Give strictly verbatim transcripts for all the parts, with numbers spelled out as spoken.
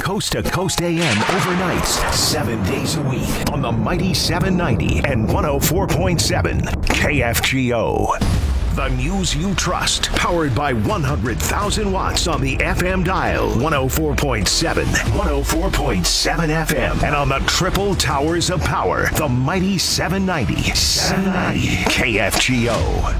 Coast to Coast A M overnights, seven days a week on the Mighty seven ninety and one oh four point seven K F G O. The news you trust, powered by one hundred thousand watts on the F M dial, one oh four point seven, one oh four point seven F M, and on the triple towers of power, the Mighty seven ninety, seven ninety K F G O.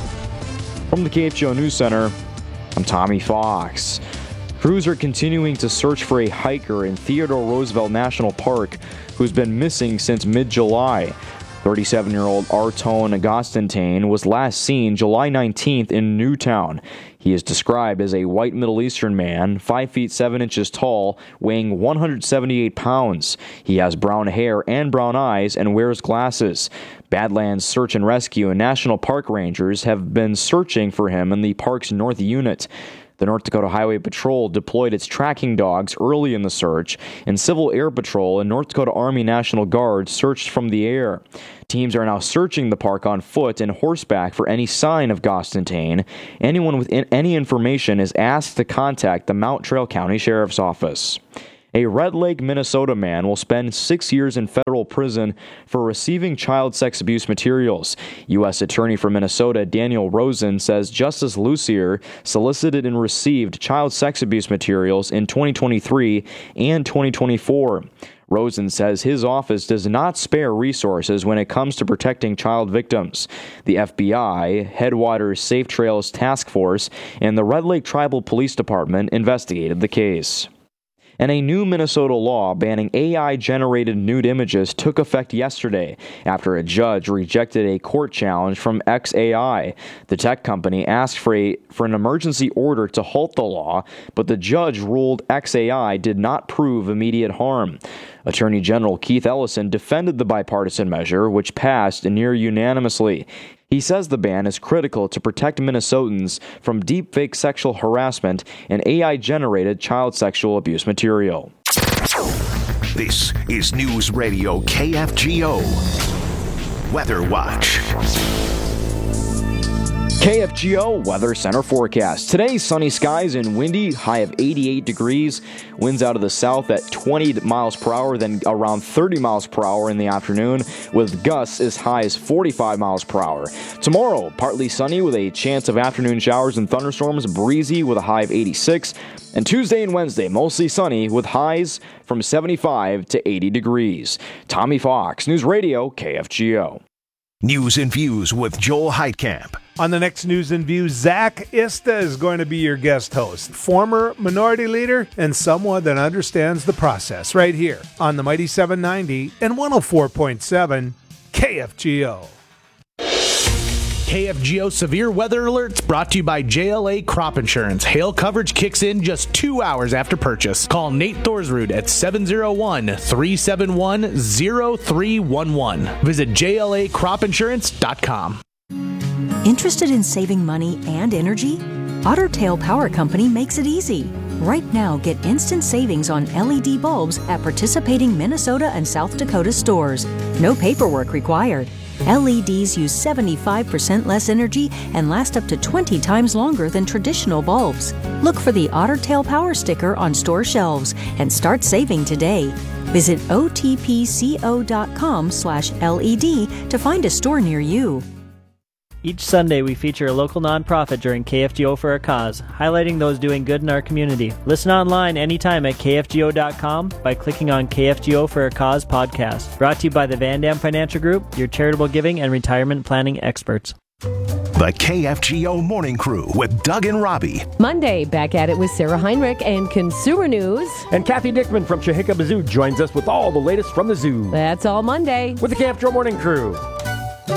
From the K F G O News Center, I'm Tommy Fox. Crews are continuing to search for a hiker in Theodore Roosevelt National Park who's been missing since mid-July. thirty-seven-year-old Artone Agostentane was last seen July nineteenth in Newtown. He is described as a white Middle Eastern man, five feet seven inches tall, weighing one hundred seventy-eight pounds. He has brown hair and brown eyes and wears glasses. Badlands Search and Rescue and National Park Rangers have been searching for him in the park's North Unit. The North Dakota Highway Patrol deployed its tracking dogs early in the search, and Civil Air Patrol and North Dakota Army National Guard searched from the air. Teams are now searching the park on foot and horseback for any sign of Agostentane. Anyone with in- any information is asked to contact the Mount Trail County Sheriff's Office. A Red Lake, Minnesota man will spend six years in federal prison for receiving child sex abuse materials. U S Attorney for Minnesota Daniel Rosen says Justice Lucier solicited and received child sex abuse materials in twenty twenty-three and twenty twenty-four. Rosen says his office does not spare resources when it comes to protecting child victims. The F B I, Headwaters Safe Trails Task Force, and the Red Lake Tribal Police Department investigated the case. And a new Minnesota law banning A I-generated nude images took effect yesterday after a judge rejected a court challenge from X A I. The tech company asked for, a, for an emergency order to halt the law, but the judge ruled X A I did not prove immediate harm. Attorney General Keith Ellison defended the bipartisan measure, which passed near unanimously. He says the ban is critical to protect Minnesotans from deepfake sexual harassment and A I-generated child sexual abuse material. This is News Radio K F G O. Weather Watch. K F G O Weather Center forecast. Today, sunny skies and windy, high of eighty-eight degrees. Winds out of the south at twenty miles per hour, then around thirty miles per hour in the afternoon, with gusts as high as forty-five miles per hour. Tomorrow, partly sunny with a chance of afternoon showers and thunderstorms, breezy with a high of eighty-six. And Tuesday and Wednesday, mostly sunny with highs from seventy-five to eighty degrees. Tommy Fox, News Radio K F G O. News and Views with Joel Heitkamp. On the next News and Views, Zach Ista is going to be your guest host. Former minority leader and someone that understands the process right here on the Mighty seven ninety and one oh four point seven K F G O. K F G O Severe Weather Alerts brought to you by J L A Crop Insurance. Hail coverage kicks in just two hours after purchase. Call Nate Thorsrud at seven oh one, three seven one, oh three one one. Visit J L A crop insurance dot com. Interested in saving money and energy? Otter Tail Power Company makes it easy. Right now, get instant savings on L E D bulbs at participating Minnesota and South Dakota stores. No paperwork required. L E Ds use seventy-five percent less energy and last up to twenty times longer than traditional bulbs. Look for the Otter Tail Power sticker on store shelves and start saving today. Visit O T P C O dot com slash L E D to find a store near you. Each Sunday, we feature a local nonprofit during K F G O for a Cause, highlighting those doing good in our community. Listen online anytime at K F G O dot com by clicking on K F G O for a Cause podcast. Brought to you by the Van Dam Financial Group, your charitable giving and retirement planning experts. The K F G O Morning Crew with Doug and Robbie. Monday, back at it with Sarah Heinrich and Consumer News. And Kathy Dickman from Chihikaba Zoo joins us with all the latest from the zoo. That's all Monday with the K F G O Morning Crew.